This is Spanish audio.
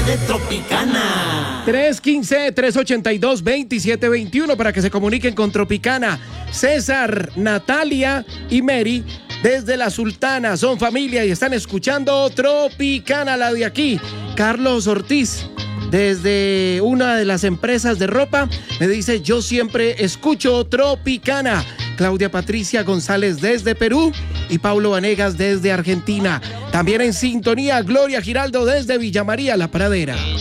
de Tropicana. 315-382-2721 para que se comuniquen con Tropicana. César, Natalia y Mary desde La Sultana son familia y están escuchando Tropicana, la de aquí. Carlos Ortiz desde una de las empresas de ropa me dice: yo siempre escucho Tropicana. Claudia Patricia González desde Perú y Paulo Vanegas desde Argentina. También en sintonía Gloria Giraldo desde Villa María, La Pradera.